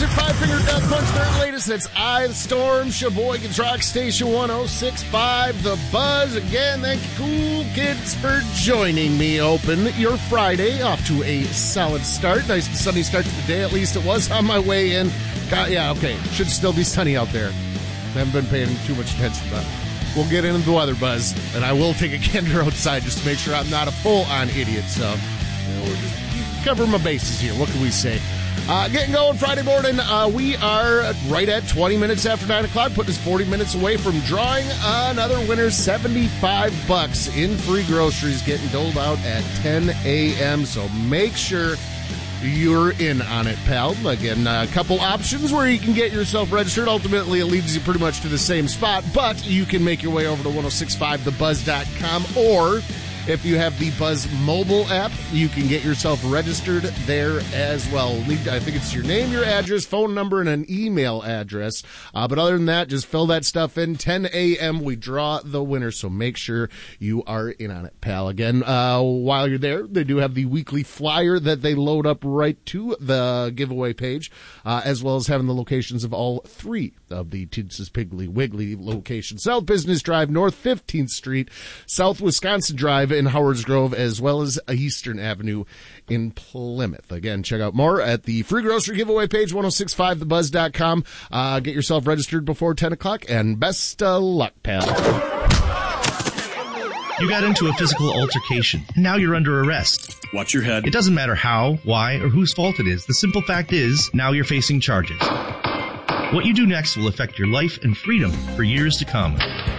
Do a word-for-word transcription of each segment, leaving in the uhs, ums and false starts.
Music, Five Finger Death Punch, their latest. That's I, The Storm, Sheboygan's Rock Station one oh six point five, The Buzz. Again, thank you, cool kids, for joining me. Open your Friday off to a solid start. Nice and sunny start to the day, at least it was on my way in. Got, yeah, okay, should still be sunny out there. I haven't been paying too much attention, but we'll get into the weather, Buzz. And I will take a gander outside just to make sure I'm not a full-on idiot. So, you know, we're just covering my bases here. What can we say? Uh, getting going Friday morning. Uh, we are right at twenty minutes after nine o'clock, putting us forty minutes away from drawing another winner. seventy-five bucks in free groceries getting doled out at ten a.m. So make sure you're in on it, pal. Again, a couple options where you can get yourself registered. Ultimately, it leads you pretty much to the same spot, but you can make your way over to ten sixty-five the buzz dot com, or if you have the Buzz mobile app, you can get yourself registered there as well. I think it's your name, your address, phone number, and an email address. Uh, but other than that, just fill that stuff in. ten a.m. we draw the winner, so make sure you are in on it, pal. Again, uh, while you're there, they do have the weekly flyer that they load up right to the giveaway page, uh, as well as having the locations of all three of the Toots's Piggly Wiggly locations. South Business Drive, North fifteenth Street, South Wisconsin Drive in Howards Grove, as well as Eastern Avenue in Plymouth. Again, check out more at the free grocery giveaway page, ten sixty-five the buzz dot com. Uh, get yourself registered before ten o'clock, and best of luck, pal. You got into a physical altercation. Now you're under arrest. Watch your head. It doesn't matter how, why, or whose fault it is. The simple fact is, now you're facing charges. What you do next will affect your life and freedom for years to come.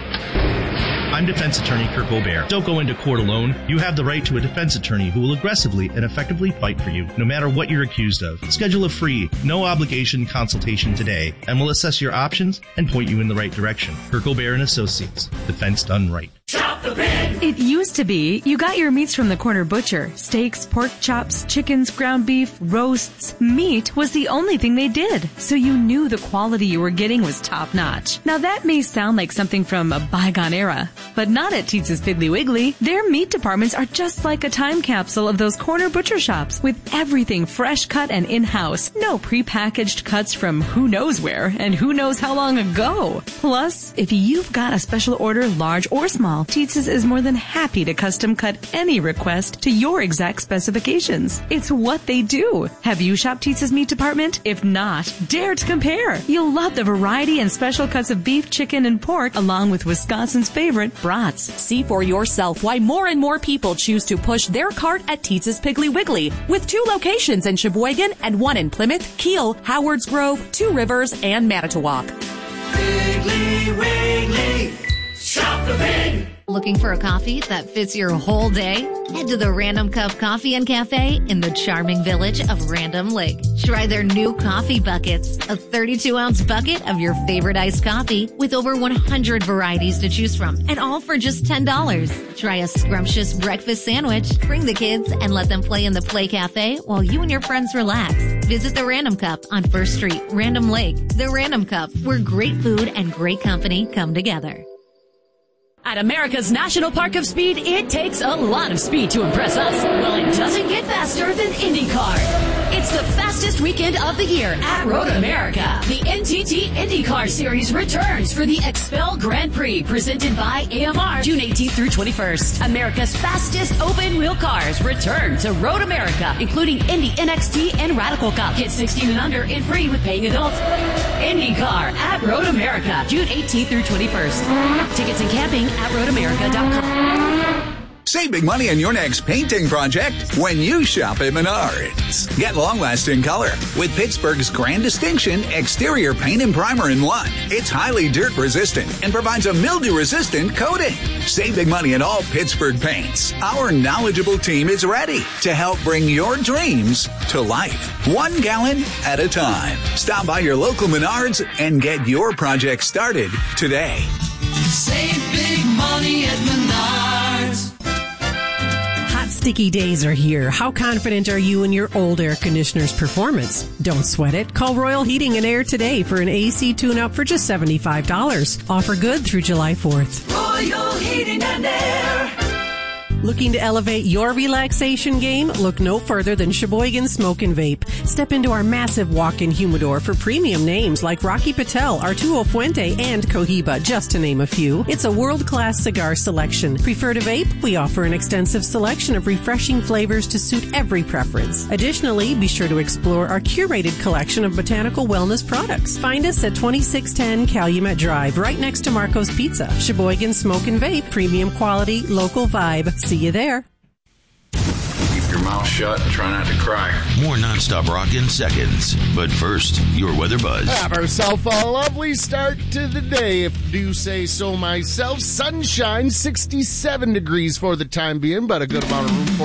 I'm defense attorney Kirk O'Bear. Don't go into court alone. You have the right to a defense attorney who will aggressively and effectively fight for you, no matter what you're accused of. Schedule a free, no-obligation consultation today, and we'll assess your options and point you in the right direction. Kirk O'Bear and Associates. Defense done right. Shop the Pig! It used to be you got your meats from the corner butcher. Steaks, pork chops, chickens, ground beef, roasts. Meat was the only thing they did, so you knew the quality you were getting was top-notch. Now that may sound like something from a bygone era, but not at Toots's Piggly Wiggly. Their meat departments are just like a time capsule of those corner butcher shops, with everything fresh cut and in-house. No prepackaged cuts from who knows where and who knows how long ago. Plus, if you've got a special order, large or small, Toots's is more than happy to custom cut any request to your exact specifications. It's what they do. Have you shopped Toots's meat department? If not, dare to compare. You'll love the variety and special cuts of beef, chicken, and pork, along with Wisconsin's favorite brats. See for yourself why more and more people choose to push their cart at Toots's Piggly Wiggly, with two locations in Sheboygan and one in Plymouth, Kiel, Howards Grove, Two Rivers, and Manitowoc. Piggly Wiggly, shop the pig! Looking for a coffee that fits your whole day? Head to the Random Cup Coffee and Cafe in the charming village of Random Lake. Try their new coffee buckets, a thirty-two ounce bucket of your favorite iced coffee with over one hundred varieties to choose from, and all for just ten dollars. Try a scrumptious breakfast sandwich, bring the kids, and let them play in the Play Cafe while you and your friends relax. Visit the Random Cup on First Street, Random Lake. The Random Cup, where great food and great company come together. At America's National Park of Speed, it takes a lot of speed to impress us. Well, it doesn't get faster than IndyCar. It's the fastest weekend of the year at Road America. The N T T IndyCar Series returns for the Expel Grand Prix, presented by A M R, June eighteenth through twenty-first. America's fastest open-wheel cars return to Road America, including Indy N X T and Radical Cup. Get sixteen and under and free with paying adults. IndyCar at Road America, June eighteenth through twenty-first. Tickets and camping at road america dot com. Save big money on your next painting project when you shop at Menards. Get long-lasting color with Pittsburgh's Grand Distinction Exterior Paint and Primer in one. It's highly dirt-resistant and provides a mildew-resistant coating. Save big money on all Pittsburgh paints. Our knowledgeable team is ready to help bring your dreams to life, one gallon at a time. Stop by your local Menards and get your project started today. Save big money at Menards. Hot, sticky days are here. How confident are you in your old air conditioner's performance? Don't sweat it. Call Royal Heating and Air today for an A C tune-up for just seventy-five dollars. Offer good through July fourth. Royal Heating and Air. Looking to elevate your relaxation game? Look no further than Sheboygan Smoke and Vape. Step into our massive walk-in humidor for premium names like Rocky Patel, Arturo Fuente, and Cohiba, just to name a few. It's a world-class cigar selection. Prefer to vape? We offer an extensive selection of refreshing flavors to suit every preference. Additionally, be sure to explore our curated collection of botanical wellness products. Find us at twenty-six ten Calumet Drive, right next to Marco's Pizza. Sheboygan Smoke and Vape, premium quality, local vibe. See you there. Keep your mouth shut and try not to cry. More nonstop rock in seconds. But first, your weather buzz. Have ourselves a lovely start to the day, if I do say so myself. Sunshine, sixty-seven degrees for the time being, but a good amount of room for